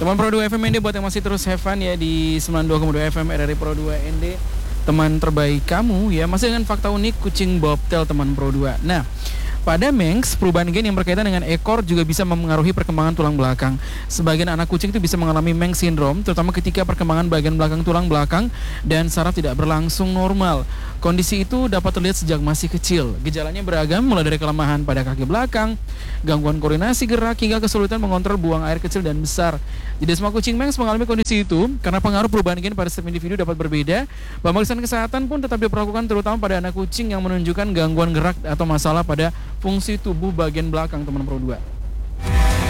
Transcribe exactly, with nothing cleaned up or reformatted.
Teman Pro dua F M N D buat yang masih terus have fun ya di sembilan puluh dua koma dua F M R R I Pro dua N D. Teman terbaik kamu ya, masih dengan fakta unik kucing bobtail teman Pro dua. Nah, pada Manx, perubahan gen yang berkaitan dengan ekor juga bisa mempengaruhi perkembangan tulang belakang. Sebagian anak kucing itu bisa mengalami Manx syndrome, terutama ketika perkembangan bagian belakang tulang belakang dan saraf tidak berlangsung normal. Kondisi itu dapat terlihat sejak masih kecil. Gejalanya beragam, mulai dari kelemahan pada kaki belakang, gangguan koordinasi gerak, hingga kesulitan mengontrol buang air kecil dan besar. Tidak semua kucing Manx mengalami kondisi itu, karena pengaruh perubahan gen pada setiap individu dapat berbeda. Pemeriksaan kesehatan pun tetap diperlakukan terutama pada anak kucing yang menunjukkan gangguan gerak atau masalah pada fungsi tubuh bagian belakang teman Pro dua.